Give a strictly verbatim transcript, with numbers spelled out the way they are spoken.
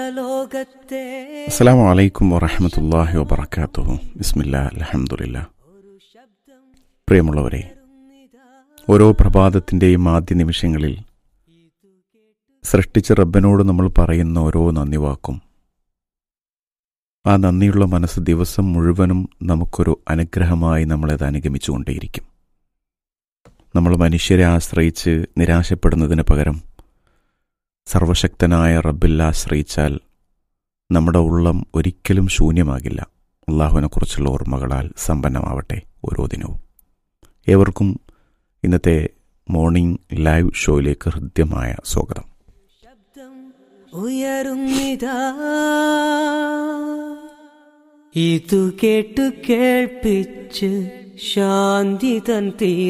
ലോകത്തെ. അസ്സലാമു അലൈക്കും വറഹ്മത്തുള്ളാഹി വബറകാതുഹു. ബിസ്മില്ലാഹ് അൽഹംദുലില്ലാഹ്. പ്രിയമുള്ളവരെ, ഓരോ പ്രഭാതത്തിൻ്റെയും ആദ്യ നിമിഷങ്ങളിൽ സൃഷ്ടിച്ച റബ്ബിനോട് നമ്മൾ പറയുന്ന ഓരോ നന്ദി വാക്കും, ആ നന്ദിയുള്ള മനസ്സ് ദിവസം മുഴുവനും നമുക്കൊരു അനുഗ്രഹമായി നമ്മളത് അനുഗമിച്ചുകൊണ്ടേയിരിക്കും. നമ്മൾ മനുഷ്യരെ ആശ്രയിച്ച് നിരാശപ്പെടുന്നതിന് പകരം സർവശക്തനായ റബ്ബിൽ ആശ്രയിച്ചാൽ നമ്മുടെ ഉള്ളം ഒരിക്കലും ശൂന്യമാകില്ല. അള്ളാഹുവിനെക്കുറിച്ചുള്ള ഓർമ്മകളാൽ സമ്പന്നമാവട്ടെ ഓരോ ദിനവും. ഏവർക്കും ഇന്നത്തെ മോർണിംഗ് ലൈവ് ഷോയിലേക്ക് ഹൃദ്യമായ സ്വാഗതം. ശബ്ദം ഉയരുന്നിതാ, ഇതു കേട്ടു കേൾപ്പിച്ച് ശാന്തി തൻ തീ